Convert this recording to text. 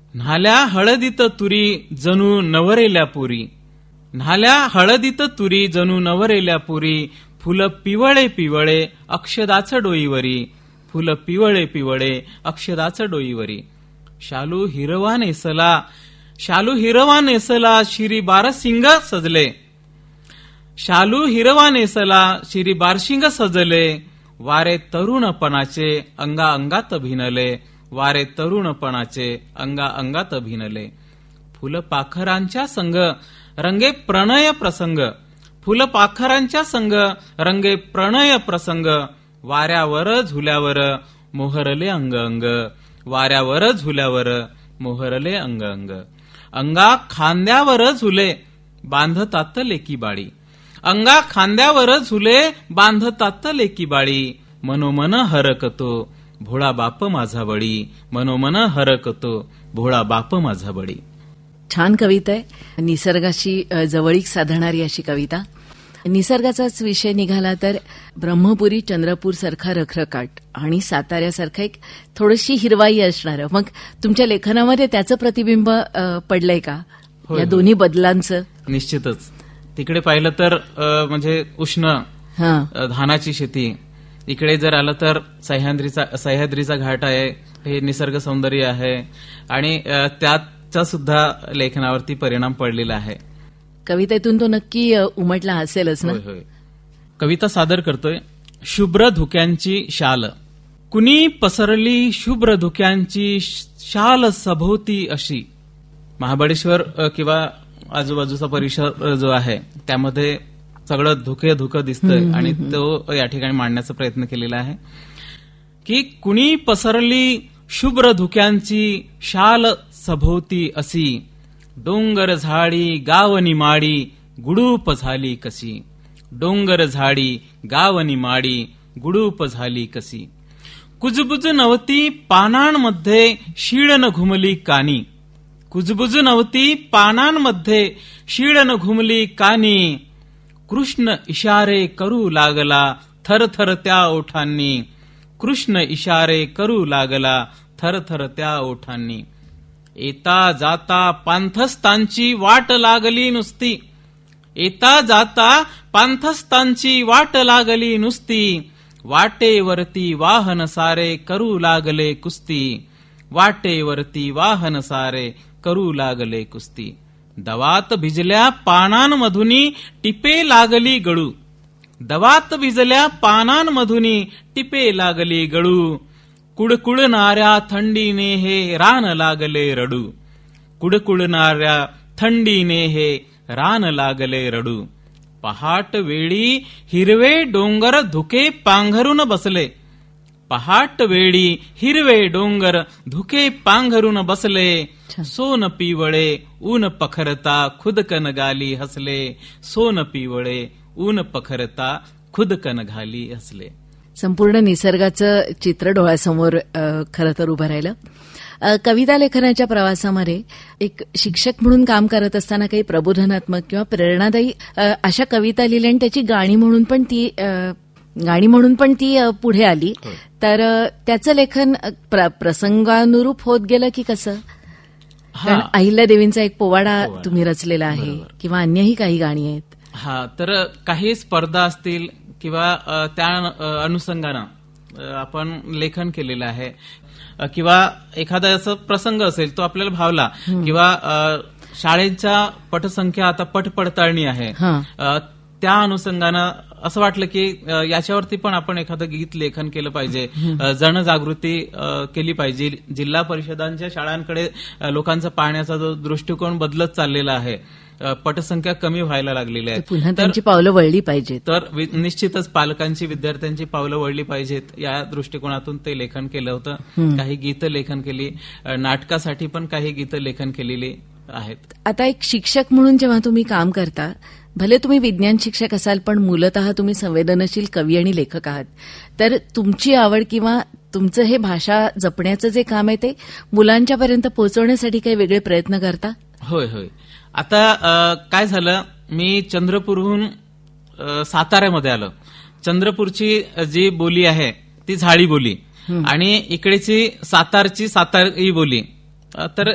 न्हाल्या हळदीत तुरी जणू नवरेल्या पुरी, न्हाल्या हळदीत तुरी जणू नवरेल्या पुरी, फुलं पिवळे पिवळे अक्षदाच डोईवरी, फुलं पिवळे पिवळे अक्षदाच डोईवरी. शालू हिरवा नेसला, शालू हिरवा नेसला शिरी बारशिंग सजले, शालू हिरवा नेसला शिरी बारशिंग सजले, वारे तरुणपणाचे अंगा अंगात भिनले, वारे तरुणपणाचे अंगा अंगात भिनले. फुलपाखरांच्या संग रंगे प्रणय प्रसंग, फुलपाखरांच्या संग रंगे प्रणय प्रसंग, वाऱ्यावर झुल्यावर मोहरले अंग अंग, वाऱ्यावर झुल्यावर मोहरले अंग अंग. अंगा खांद्यावर झुले बांधतात लेकी बाळी, अंगा खांद्यावर झुले बांधतात लेकी बाळी, मनोमन हरकतो भोळा बाप माझा बळी, मनोमन हरकतो भोळा बाप माझा बळी. छान कविता आहे, निसर्गाशी जवळीक साधणारी अशी कविता. निसर्गाचाच विषय निघाला तर ब्रह्मपुरी चंद्रपूर सारखा रखरखाट आणि साताऱ्यासारखं एक थोडीशी हिरवाई असणारं, मग तुमच्या लेखनामध्ये त्याचं प्रतिबिंब पडलंय का या दोन्ही बदलांचं? निश्चितच. तिकडे पाहिलं तर म्हणजे उष्ण धानाची शेती, इकडे जर आलं तर सह्याद्रीचा घाट आहे, हे निसर्ग सौंदर्य आहे आणि त्याचा सुद्धा लेखनावरती परिणाम पडलेला आहे. कवितेतून तो नक्की उमटला असेलच ना? होय. कविता सादर करतोय. शुभ्र धुक्यांची शाल, कुणी पसरली शुभ्र धुक्यांची शाल सभोवती अशी. महाबळेश्वर किंवा आजूबाजूचा परिसर जो आहे त्यामध्ये सगळं धुकं दिसतंय आणि तो या ठिकाणी मांडण्याचा प्रयत्न केलेला आहे की कुणी पसरली शुभ्र धुक्यांची शाल सभोवती अशी, डोंगर झाडी गावनी माडी गुडूप झाली कशी, डोंगर झाडी गावनी माडी गुडूप झाली कशी. कुजबुज नवती पानांमध्ये शीळन घुमली कानी, कुजबुज नवती पानांमध्ये शीळन घुमली कानी, कृष्ण इशारे करू लागला थरथर त्या ओठांनी, कृष्ण इशारे करू लागला थरथर त्या ओठांनी. येता जाता पांथस्तांची वाट लागली नुसती, येता जाता पांथस्तांची वाट लागली नुसती, वाटेवरती वाहन सारे करू लागले कुस्ती, वाटेवरती वाहन सारे करू लागले कुस्ती. दवात भिजल्या पानांमधुनी टिपे लागली गळू, दवात भिजल्या पानांमधुनी टिपे लागली गळू, कुडकुडणाऱ्या थंडीने हे रान लागले रडू, कुडकुडणाऱ्या थंडीने हे रान लागले रडू. पहाट वेळी हिरवे डोंगर धुके पांघरून बसले, पहाट वेळी हिरवे डोंगर धुके पांघरून बसले, सोन पिवळे ऊन पखरता खुदकन गाली हसले, सोन पिवळे ऊन पखरता खुदकन घाली हसले. संपूर्ण निसर्गाचं चित्र डोळ्यासमोर खरं तर उभं राहिलं. कविता लेखनाच्या प्रवासामध्ये एक शिक्षक म्हणून काम करत असताना काही प्रबोधनात्मक किंवा प्रेरणादायी अशा कविता लिहिल्या आणि त्याची गाणी म्हणून पण ती पुढे आली, तर त्याचं लेखन प्रसंगानुरूप होत गेलं की कसं? कारण अहिल्यादेवींचा एक पोवाडा तुम्ही रचलेला आहे किंवा अन्यही काही गाणी आहेत. हा, तर काही स्पर्धा असतील किंवा त्या अनुषंगानं आपण लेखन केलेलं आहे किंवा एखादा असं प्रसंग असेल तो आपल्याला भावला किंवा शाळेच्या पटसंख्या आता पटपडताळणी आहे, त्या अनुषंगानं असं वाटलं की याच्यावरती पण आपण एखादं गीत लेखन केलं पाहिजे, जनजागृती केली पाहिजे. जिल्हा परिषदांच्या शाळांकडे लोकांचा पाहण्याचा जो दृष्टिकोन बदलत चाललेला आहे, पटसंख्या कमी व्हायला लागलेली आहे, पुन्हा त्यांची पावलं वळली पाहिजेत. तर निश्चितच पालकांची विद्यार्थ्यांची पावलं वळली पाहिजेत या दृष्टिकोनातून ते लेखन केलं होतं. काही गीतं लेखन केली, नाटकासाठी पण काही गीतं लेखन केलेली आहेत. आता एक शिक्षक म्हणून जेव्हा तुम्ही काम करता, भले तुम्ही विज्ञान शिक्षक असाल पण मूलतः तुम्ही संवेदनशील कवी आणि लेखक आहात, तर तुमची आवड किंवा तुमचं हे भाषा जपण्याचं जे काम आहे ते मुलांच्यापर्यंत पोहोचवण्यासाठी काही वेगळे प्रयत्न करता? होय. आता काय झालं, मी चंद्रपूरहून साताऱ्यामध्ये आलो. चंद्रपूरची जी बोली आहे ती झाडी बोली आणि इकडेची सातारची सातारी बोली, तर